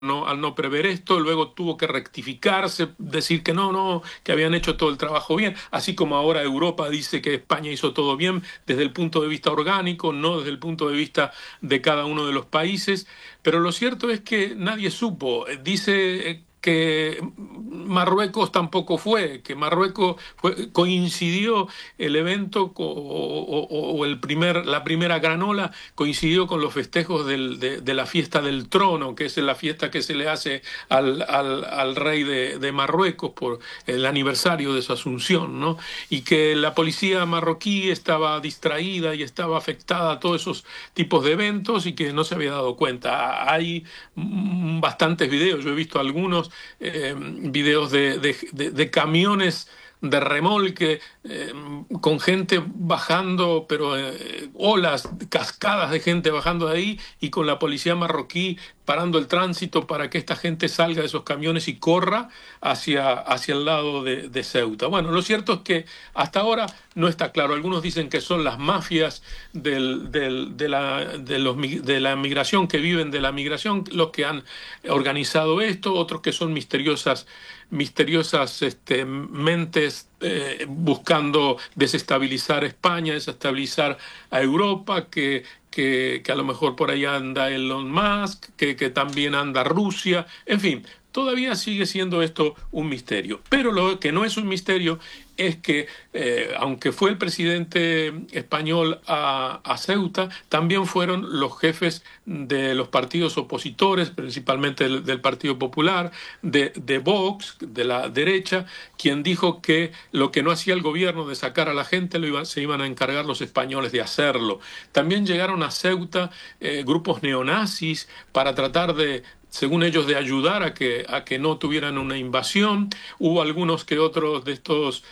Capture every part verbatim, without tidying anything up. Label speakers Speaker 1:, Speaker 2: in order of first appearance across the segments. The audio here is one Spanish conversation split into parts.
Speaker 1: no, al no prever esto, luego tuvo que rectificarse, decir que no, no, que habían hecho todo el trabajo bien, así como ahora Europa dice que España hizo todo bien desde el punto de vista orgánico, no desde el punto de vista de cada uno de los países, pero lo cierto es que nadie supo. Dice que Marruecos tampoco fue, que Marruecos fue, coincidió el evento co- o, o- o el primer, la primera granola coincidió con los festejos del- de, de la fiesta del trono, que es la fiesta que se le hace al, al- al rey de, de Marruecos por el aniversario de su asunción, ¿no? Y que la policía marroquí estaba distraída y estaba afectada a todos esos tipos de eventos y que no se había dado cuenta. Hay mm, bastantes videos, yo he visto algunos eh, videos de, de- de- de camiones de remolque eh, con gente bajando, pero eh, olas, cascadas de gente bajando de ahí y con la policía marroquí parando el tránsito para que esta gente salga de esos camiones y corra hacia, hacia el lado de, de Ceuta. Bueno, lo cierto es que hasta ahora no está claro. Algunos dicen que son las mafias del- del- de, la, de, los, mi- de la migración, que viven de la migración, los que han organizado esto, otros que son misteriosas, misteriosas este, mentes eh, buscando desestabilizar España, desestabilizar a Europa, que, que, que a lo mejor por ahí anda Elon Musk, que, que también anda Rusia, en fin. Todavía sigue siendo esto un misterio. Pero lo que no es un misterio es que, eh, aunque fue el presidente español a, a Ceuta, también fueron los jefes de los partidos opositores, principalmente del, del Partido Popular, de, de Vox, de la derecha, quien dijo que lo que no hacía el gobierno de sacar a la gente lo iban, se iban a encargar los españoles de hacerlo. También llegaron a Ceuta eh, grupos neonazis para tratar de, según ellos, de ayudar a que, a que no tuvieran una invasión. Hubo algunos que otros de estos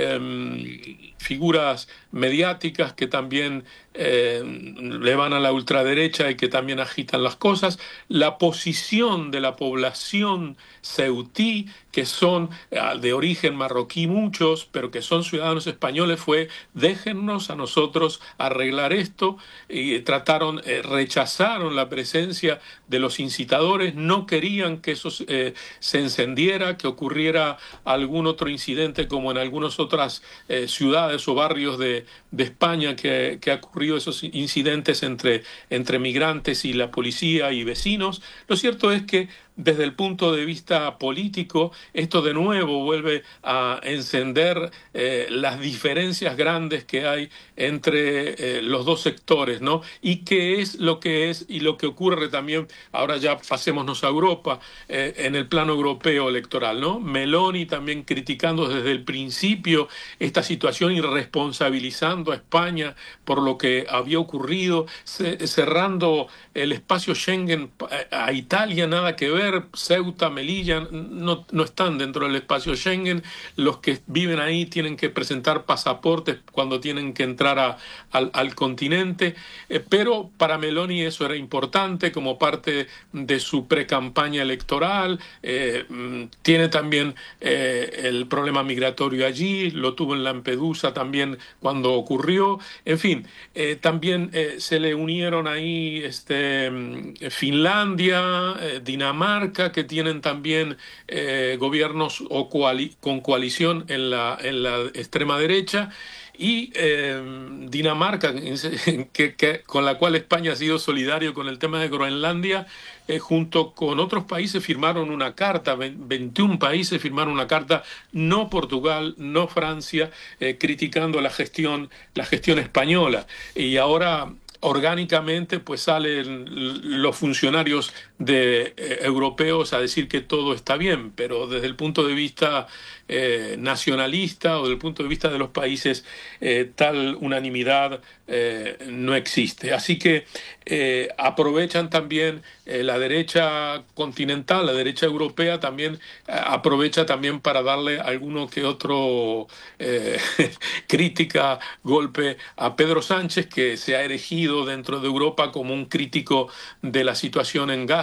Speaker 1: eh, figuras mediáticas que también eh, le van a la ultraderecha y que también agitan las cosas. La posición de la población ceutí, que son eh, de origen marroquí muchos, pero que son ciudadanos españoles, fue déjennos a nosotros arreglar esto, y trataron, eh, rechazaron la presencia de los incitadores, no querían que eso eh, se encendiera, que ocurriera algún otro incidente como en algunas otras eh, ciudades o barrios de, de España que, que ha ocurrido esos incidentes entre, entre migrantes y la policía y vecinos. Lo cierto es que desde el punto de vista político, esto de nuevo vuelve a encender eh, las diferencias grandes que hay entre eh, los dos sectores, ¿no? Y qué es lo que es y lo que ocurre también, ahora ya pasémonos a Europa, eh, en el plano europeo electoral, ¿no? Meloni también criticando desde el principio esta situación y responsabilizando a España por lo que había ocurrido, ce- cerrando el espacio Schengen a Italia, nada que ver. Ceuta, Melilla no, no están dentro del espacio Schengen, los que viven ahí tienen que presentar pasaportes cuando tienen que entrar a, al, al continente, eh, pero para Meloni eso era importante como parte de su precampaña electoral. Eh, mm, tiene también eh, el problema migratorio allí, lo tuvo en Lampedusa también cuando ocurrió, en fin, eh, también eh, se le unieron ahí este, mm, Finlandia, eh, Dinamarca, que tienen también eh, gobiernos o coali con coalición en la, en la extrema derecha, y eh, Dinamarca, que, que, con la cual España ha sido solidario con el tema de Groenlandia, eh, junto con otros países firmaron una carta, veintiún países firmaron una carta, no Portugal, no Francia, eh, criticando la gestión, la gestión española. Y ahora orgánicamente pues salen los funcionarios de, eh, europeos a decir que todo está bien, pero desde el punto de vista eh, nacionalista o desde el punto de vista de los países, eh, tal unanimidad eh, no existe. Así que eh, aprovechan también eh, la derecha continental, la derecha europea también eh, aprovecha también para darle alguno que otro eh, crítica, golpe a Pedro Sánchez, que se ha erigido dentro de Europa como un crítico de la situación en Gaza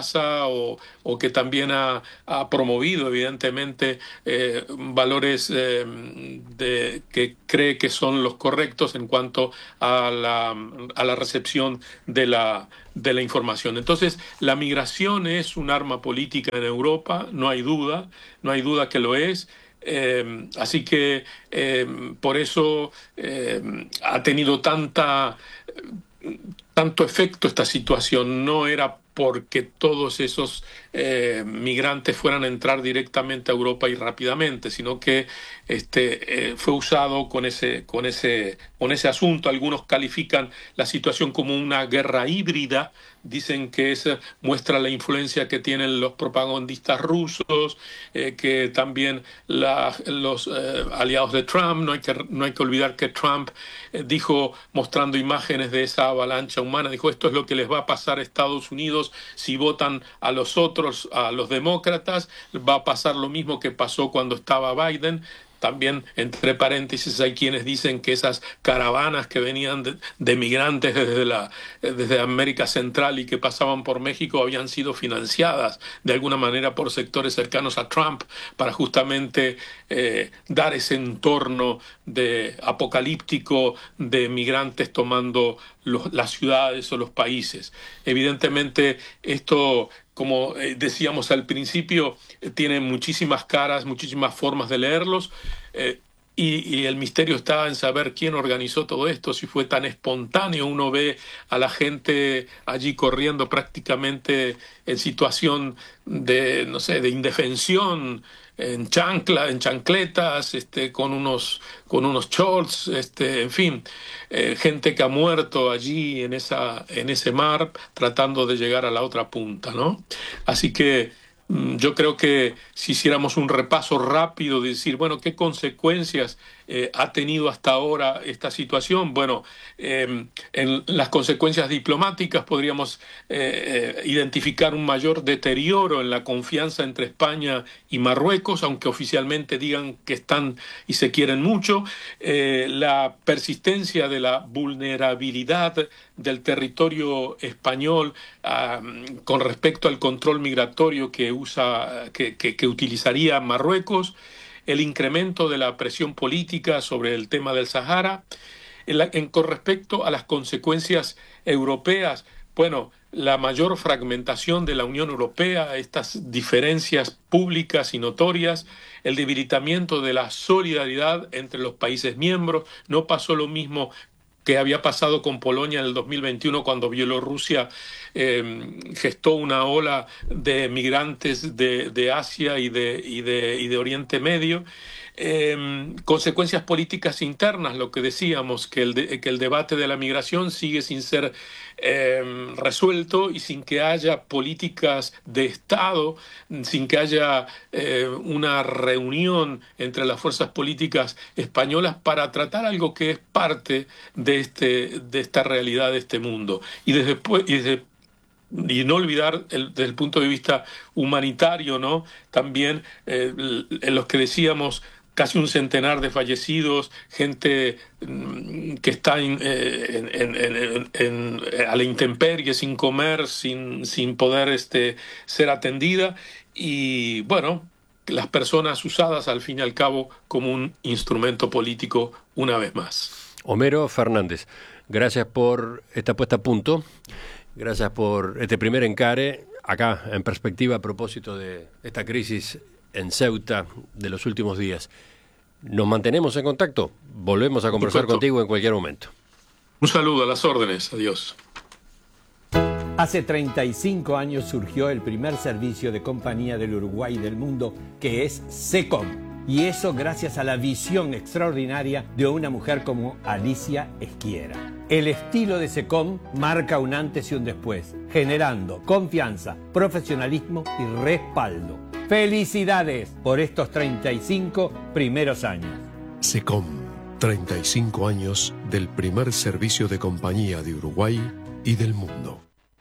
Speaker 1: rechaza o, o que también ha, ha promovido evidentemente eh, valores eh, de, que cree que son los correctos en cuanto a la, a la recepción de la, de la información. Entonces, la migración es un arma política en Europa, no hay duda, no hay duda que lo es. Eh, así que eh, por eso eh, ha tenido tanta, tanto efecto esta situación. No era porque todos esos eh, migrantes fueran a entrar directamente a Europa y rápidamente, sino que este, eh, fue usado con ese, con ese, con ese asunto. Algunos califican la situación como una guerra híbrida, dicen que es, muestra la influencia que tienen los propagandistas rusos, eh, que también la, los eh, aliados de Trump. No hay que, no hay que olvidar que Trump eh, dijo, mostrando imágenes de esa avalancha humana, dijo, esto es lo que les va a pasar a Estados Unidos si votan a los otros, a los demócratas, va a pasar lo mismo que pasó cuando estaba Biden. También, entre paréntesis, hay quienes dicen que esas caravanas que venían de, de migrantes desde, la, desde América Central y que pasaban por México habían sido financiadas de alguna manera por sectores cercanos a Trump para justamente eh, dar ese entorno de apocalíptico de migrantes tomando los, las ciudades o los países. Evidentemente, esto, como decíamos al principio, tiene muchísimas caras, muchísimas formas de leerlos, eh, y, y el misterio está en saber quién organizó todo esto, si fue tan espontáneo. Uno ve a la gente allí corriendo prácticamente en situación de, no sé, de indefensión, en chancla, en chancletas, este, con unos, con unos shorts, este, en fin, eh, gente que ha muerto allí en esa, en ese mar, tratando de llegar a la otra punta, ¿no? Así que mm, yo creo que si hiciéramos un repaso rápido de decir, bueno, ¿qué consecuencias eh, ha tenido hasta ahora esta situación? Bueno, eh, en las consecuencias diplomáticas podríamos eh, eh, identificar un mayor deterioro en la confianza entre España y Marruecos, aunque oficialmente digan que están y se quieren mucho. Eh, la persistencia de la vulnerabilidad del territorio español um, con respecto al control migratorio que usa, que, que, que utilizaría Marruecos, el incremento de la presión política sobre el tema del Sahara. En, la, en con respecto a las consecuencias europeas, bueno, la mayor fragmentación de la Unión Europea, estas diferencias públicas y notorias, el debilitamiento de la solidaridad entre los países miembros. No pasó lo mismo que había pasado con Polonia en el dos mil veintiuno, cuando Bielorrusia eh, gestó una ola de migrantes de, de Asia y de, y, de, y de Oriente Medio. Eh, consecuencias políticas internas, lo que decíamos, que el, de, que el debate de la migración sigue sin ser eh, resuelto y sin que haya políticas de Estado, sin que haya eh, una reunión entre las fuerzas políticas españolas para tratar algo que es parte de, este, de esta realidad, de este mundo. Y desde, y desde Y no olvidar, el, desde el punto de vista humanitario, ¿no? También eh, en los que decíamos, casi un centenar de fallecidos, gente mm, que está en, en, en, en, en, a la intemperie, sin comer, sin, sin poder este, ser atendida. Y bueno, las personas usadas al fin y al cabo como un instrumento político una vez más.
Speaker 2: Homero Fernández, gracias por esta puesta a punto. Gracias por este primer encare, acá en perspectiva a propósito de esta crisis en Ceuta de los últimos días. Nos mantenemos en contacto, volvemos a conversar contigo en cualquier momento.
Speaker 1: Un saludo, a las órdenes, adiós.
Speaker 3: Hace treinta y cinco años surgió el primer servicio de compañía del Uruguay y del mundo, que es SECOM. Y eso gracias a la visión extraordinaria de una mujer como Alicia Esquiera. El estilo de SECOM marca un antes y un después, generando confianza, profesionalismo y respaldo. ¡Felicidades por estos treinta y cinco primeros años!
Speaker 4: SECOM, treinta y cinco años del primer servicio de compañía de Uruguay y del mundo.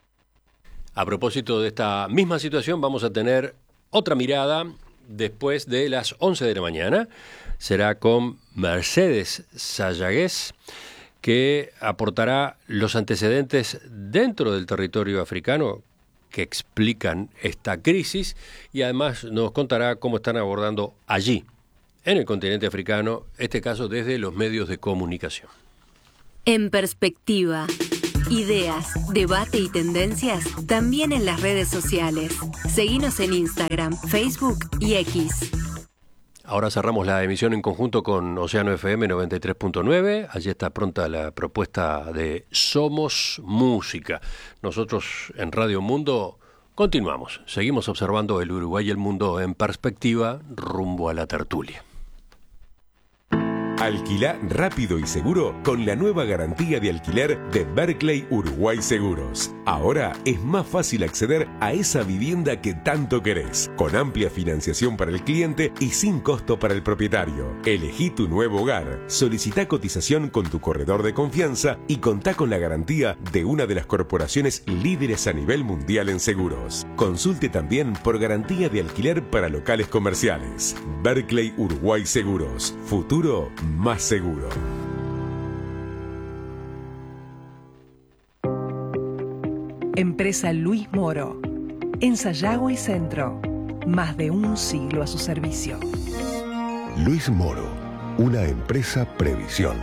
Speaker 2: A propósito de esta misma situación, vamos a tener otra mirada después de las once de la mañana. Será con Mercedes Sayagués, que aportará los antecedentes dentro del territorio africano que explican esta crisis y además nos contará cómo están abordando allí, en el continente africano, este caso desde los medios de comunicación.
Speaker 5: En perspectiva, ideas, debate y tendencias también en las redes sociales. Seguinos en Instagram, Facebook y X.
Speaker 2: Ahora cerramos la emisión en conjunto con Océano F M noventa y tres punto nueve. Allí está pronta la propuesta de Somos Música. Nosotros en Radio Mundo continuamos. Seguimos observando el Uruguay y el mundo en perspectiva rumbo a la tertulia.
Speaker 6: Alquilá rápido y seguro con la nueva garantía de alquiler de Berkeley Uruguay Seguros. Ahora es más fácil acceder a esa vivienda que tanto querés, con amplia financiación para el cliente y sin costo para el propietario. Elegí tu nuevo hogar, solicita cotización con tu corredor de confianza y contá con la garantía de una de las corporaciones líderes a nivel mundial en seguros. Consulte también por garantía de alquiler para locales comerciales. Berkeley Uruguay Seguros. Futuro más seguro.
Speaker 7: Empresa Luis Moro. En Sayago y Centro. Más de un siglo a su servicio.
Speaker 8: Luis Moro. Una empresa Previsión.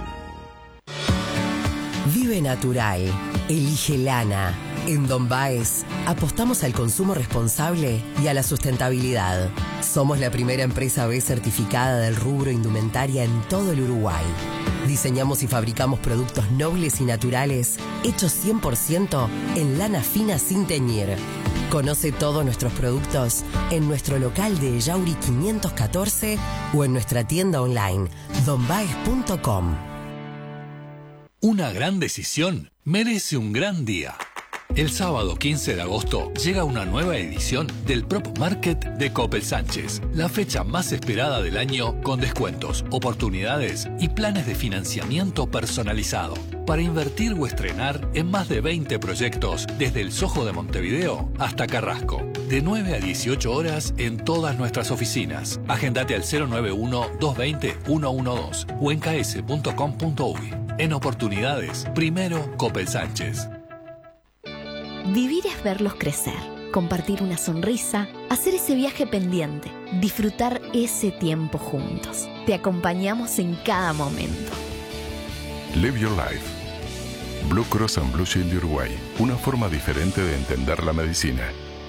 Speaker 9: Vive natural. Elige lana. En Don Baez apostamos al consumo responsable y a la sustentabilidad. Somos la primera empresa B certificada del rubro indumentaria en todo el Uruguay. Diseñamos y fabricamos productos nobles y naturales hechos cien por ciento en lana fina sin teñir. Conoce todos nuestros productos en nuestro local de Ellauri quinientos catorce o en nuestra tienda online don baez punto com.
Speaker 10: Una gran decisión merece un gran día. El sábado quince de agosto llega una nueva edición del Prop Market de Coppel Sánchez, la fecha más esperada del año con descuentos, oportunidades y planes de financiamiento personalizado para invertir o estrenar en más de veinte proyectos desde el Soho de Montevideo hasta Carrasco, de nueve a dieciocho horas en todas nuestras oficinas. Agendate al cero nueve uno, dos dos cero, uno uno dos o en k s punto com punto u y. En oportunidades, primero Coppel Sánchez.
Speaker 11: Vivir es verlos crecer, compartir una sonrisa, hacer ese viaje pendiente, disfrutar ese tiempo juntos. Te acompañamos en cada momento.
Speaker 12: Live your life. Blue Cross and Blue Shield de Uruguay, una forma diferente de entender la medicina.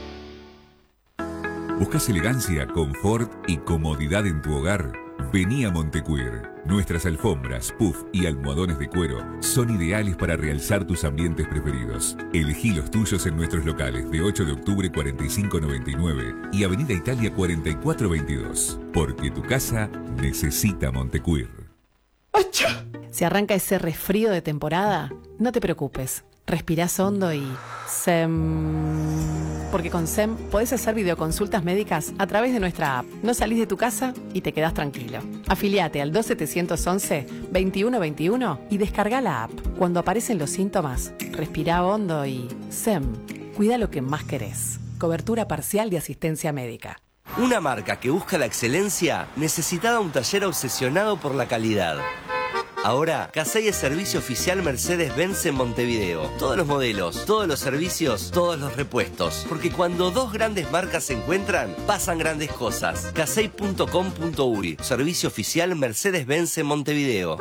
Speaker 13: ¿Buscas elegancia, confort y comodidad en tu hogar? Vení a Montecuir. Nuestras alfombras, puff y almohadones de cuero son ideales para realzar tus ambientes preferidos. Elegí los tuyos en nuestros locales de ocho de octubre cuarenta y cinco noventa y nueve y Avenida Italia cuarenta y cuatro veintidós. Porque tu casa necesita Montecuir.
Speaker 14: Si arranca ese resfrío de temporada, no te preocupes. Respirás hondo y S E M. Porque con S E M podés hacer videoconsultas médicas a través de nuestra app. No salís de tu casa y te quedás tranquilo. Afiliate al dos siete once, veintiuno veintiuno y descarga la app. Cuando aparecen los síntomas, respirá hondo y S E M. Cuida lo que más querés. Cobertura parcial de asistencia médica.
Speaker 15: Una marca que busca la excelencia necesitaba un taller obsesionado por la calidad. Ahora, Casey es servicio oficial Mercedes-Benz en Montevideo. Todos los modelos, todos los servicios, todos los repuestos. Porque cuando dos grandes marcas se encuentran, pasan grandes cosas. casey punto com punto u y. Servicio oficial Mercedes-Benz en Montevideo.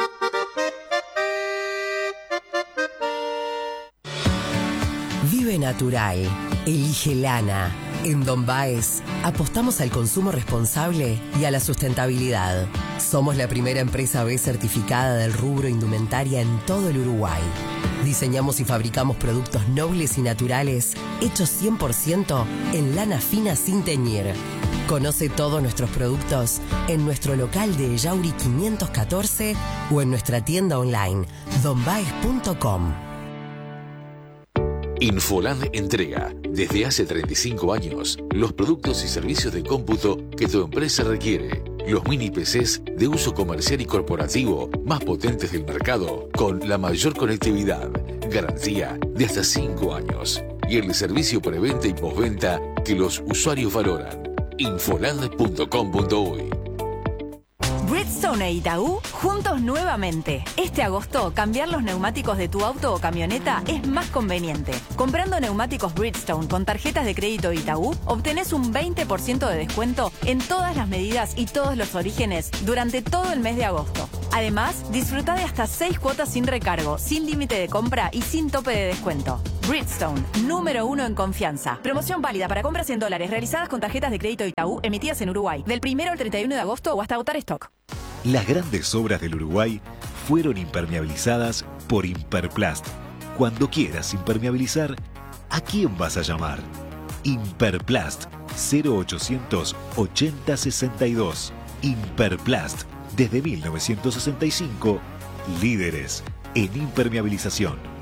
Speaker 9: Vive natural. Elige lana. En Don Baez apostamos al consumo responsable y a la sustentabilidad. Somos la primera empresa B certificada del rubro indumentaria en todo el Uruguay. Diseñamos y fabricamos productos nobles y naturales hechos cien por ciento en lana fina sin teñir. Conoce todos nuestros productos en nuestro local de Ellauri quinientos catorce o en nuestra tienda online don baez punto com.
Speaker 16: Infoland entrega, desde hace treinta y cinco años, los productos y servicios de cómputo que tu empresa requiere. Los mini P Cs de uso comercial y corporativo más potentes del mercado, con la mayor conectividad, garantía de hasta cinco años y el servicio preventa y postventa que los usuarios valoran. Infoland punto com punto u y.
Speaker 17: Bridgestone e Itaú juntos nuevamente. Este agosto, cambiar los neumáticos de tu auto o camioneta es más conveniente. Comprando neumáticos Bridgestone con tarjetas de crédito Itaú, obtenés un veinte por ciento de descuento en todas las medidas y todos los orígenes durante todo el mes de agosto. Además, disfruta de hasta seis cuotas sin recargo, sin límite de compra y sin tope de descuento. Bridgestone, número uno en confianza. Promoción válida para compras en dólares realizadas con tarjetas de crédito Itaú emitidas en Uruguay del primero al treinta y uno de agosto o hasta agotar stock.
Speaker 18: Las grandes obras del Uruguay fueron impermeabilizadas por Imperplast. Cuando quieras impermeabilizar, ¿a quién vas a llamar? Imperplast, cero ochocientos ochenta sesenta y dos. Imperplast, desde mil novecientos sesenta y cinco, líderes en impermeabilización.